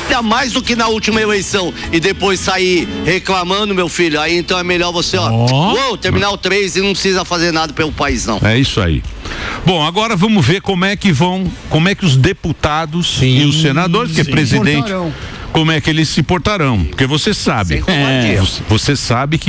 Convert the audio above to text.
dá mais do que na última eleição e depois sair reclamando, meu filho, aí então é melhor você, terminar o 3 e não precisa fazer nada pelo país, não. É isso aí. Bom, agora vamos ver como é que os deputados e os senadores, porque presidente, como é que eles se portarão, porque você sabe, você sabe que